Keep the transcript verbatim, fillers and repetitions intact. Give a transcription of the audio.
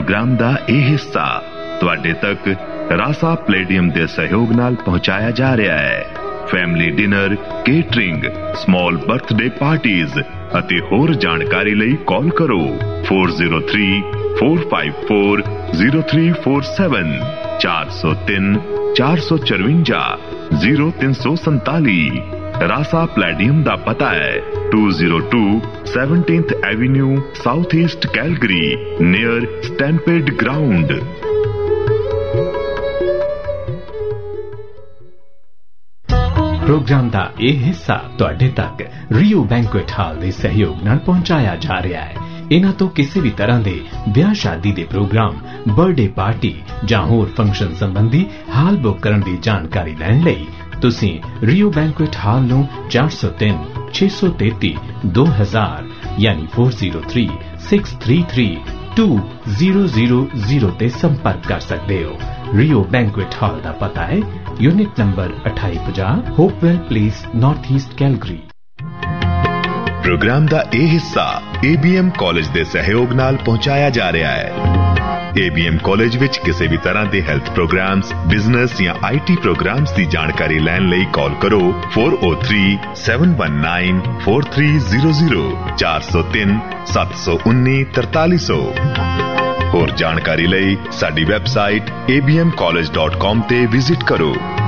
Programme दा यह हिस्सा तुहाडे तक रासा प्लेडियम दे सहयोग नाल पहुंचाया जा रहा है। Family dinner, catering, small birthday parties अते होर जानकारी लई कॉल करो four zero three four five four zero three four seven चार सौ तीन चार सौ चरवंजा जीरो तीन सौ संताली। रासा प्लेडियम दा पता है to zero to seventeenth Avenue south east Calgary near stampede ground. Programme का यह हिस्सा तुहाडे तक रियो बैंकुएट हाल के सहयोग नाल पहुंचाया जा रहा है। इन्हां तो किसी भी तरह के ब्याह शादी के प्रोग्राम, बर्थडे पार्टी जां होर फंक्शन संबंधी हाल बुक करने की जानकारी लैण लई तुसीं रियो बैंकुएट हाल नूं चार सौ तीन छे सौ तेती दो हजार यानी four zero three six three three to zero zero zero ते संपर्क कर सकते हो। रियो बैंकुएट हॉल का पता है यूनिट नंबर अठाई पचास Hopewell place north east Calgary. Programme का यह हिस्सा एबीएम कॉलेज के सहयोग नाल पहुंचाया जा रहा है। एबीएम कॉलेज विच किसी भी तरह के हेल्थ प्रोग्राम्स, बिजनेस या आईटी प्रोग्राम्स की जानकारी लैण लई कॉल करो four O three seven one nine four three zero zero चार सौ तीन सत्त सौ उन्नी तरताली सौ। होर जानकारी लई साडी website A B M college dot com ते विजिट करो।